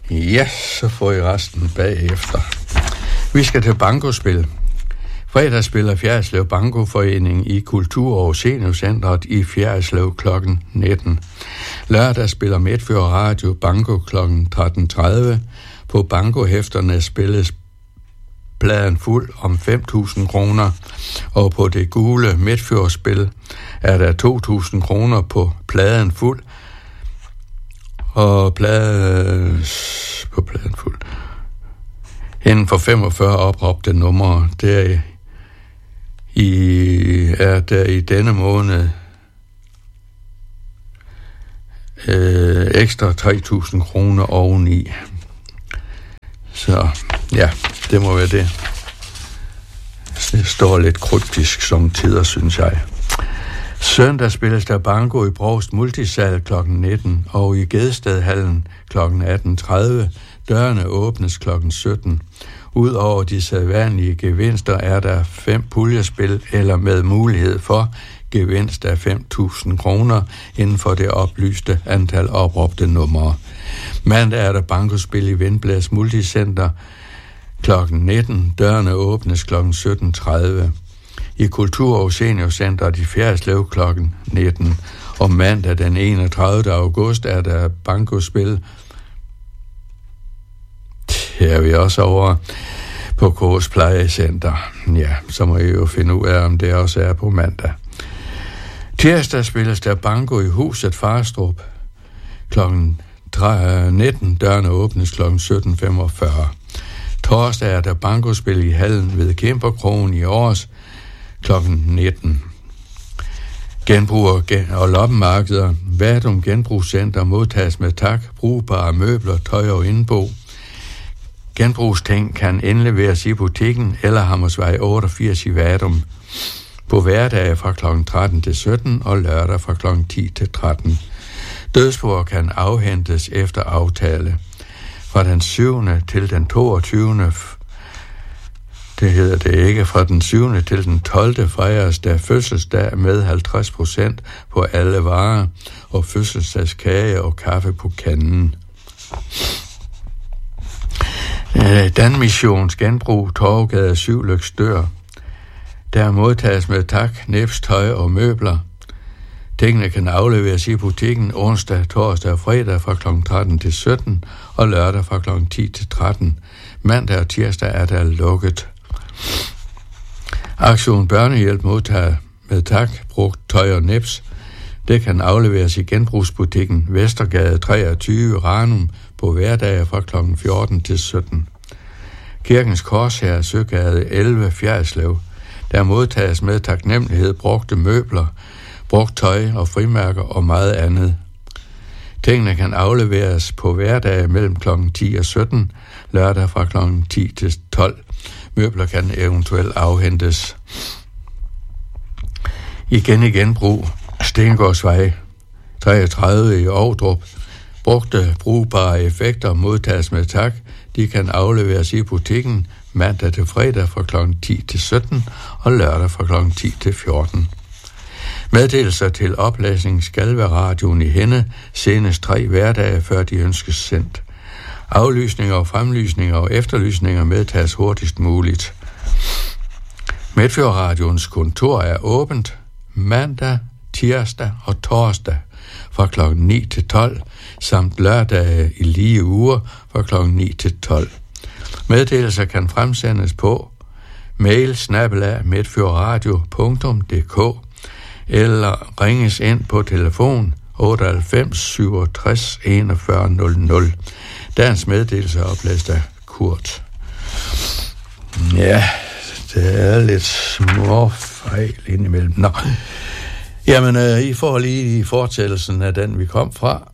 Ja, så får I resten bagefter. Vi skal til bankospil. Fredag spiller Fjerritslev Bankoforening i Kultur- og Seniorcentret i Fjerritslev kl. 19. Lørdag spiller Midtfyr Radio Banko kl. 13.30. På bankohæfterne spilles pladen fuld om 5.000 kroner, og på det gule Midtfyr-spil er der 2.000 kroner på pladen fuld, og på pladen fuld. Inden for 45 opråbte numre, der i denne måned ekstra 3.000 kroner oveni. Så ja, det må være det. Det står lidt kryptisk som tider, synes jeg. Søndag spilles der banko i Brovst Multisal kl. 19 og i Gedstedhallen kl. 18.30. Dørene åbnes kl. 17. Udover de sædvanlige gevinster er der 5 puljespil eller med mulighed for gevinst af 5.000 kroner inden for det oplyste antal opråbte numre. Mandag er der bankospil i Vindblæs Multicenter kl. 19. Dørene åbnes kl. 17.30. I Kultur- og Seniorcentret i Fjerritslev kl. 19. Og mandag den 31. august er der bankospil. Her er vi også over på Kås Plejecenter. Ja, så må I jo finde ud af, om det også er på mandag. Tirsdag spilles der banko i huset Farstrup kl. 19. Dørene åbnes kl. 17.45. Torsdag er der bankospil i hallen ved Kæmperkrogen i Års kl. 19. Genbrug og loppemarkeder. Vadum Genbrugscenter modtages med tak. Brugbare møbler, tøj og indbo. Genbrugsting kan indleveres i butikken eller Hammersvej 88 i Vadum. På hverdage fra kl. 13 til 17 og lørdag fra kl. 10 til 13. Dødsboer kan afhentes efter aftale. Fra den 7. til den 22. Det hedder det ikke. Fra den 7. til den 12. fejres der fødselsdag med 50% på alle varer og fødselsdagskage og kaffe på kanden. Danmissions Genbrug Torvegade 7 Løgstør. Der modtages med tak, nips, tøj og møbler. Tingene kan afleveres i butikken onsdag, torsdag og fredag fra kl. 13 til 17 og lørdag fra kl. 10 til 13. Mandag og tirsdag er der lukket. Aktion Børnehjælp modtager med tak, brugt tøj og nips. Det kan afleveres i genbrugsbutikken Vestergade 23 Ranum på hverdage fra kl. 14 til 17. Kirkens Korshær Søgade 11 Fjerritslev. Der modtages med taknemmelighed brugte møbler, brugt tøj og frimærker og meget andet. Tingene kan afleveres på hverdage mellem kl. 10 og 17, lørdag fra kl. 10 til 12. Møbler kan eventuelt afhentes. Igen i genbrug. Stengårdsvej 33 i Ovdrup. Brugte brugbare effekter modtages med tak. De kan afleveres i butikken mandag til fredag fra kl. 10 til 17 og lørdag fra kl. 10 til 14. Meddelelser til oplæsning skal være radioen i hende senest 3 hverdage, før de ønskes sendt. Aflysninger, fremlysninger og efterlysninger medtages hurtigst muligt. Midtfyr Radions kontor er åbent mandag, tirsdag og torsdag fra kl. 9 til 12, samt lørdage i lige uger fra kl. 9 til 12. Meddelelser kan fremsendes på mail@midtfyrradio.dk eller ringes ind på telefon 98 67 41 00. Dagens meddelelse er oplæst af Kurt. Ja, det er lidt små fejl indimellem. Nå. Jamen, I får lige i fortællelsen af den, vi kom fra.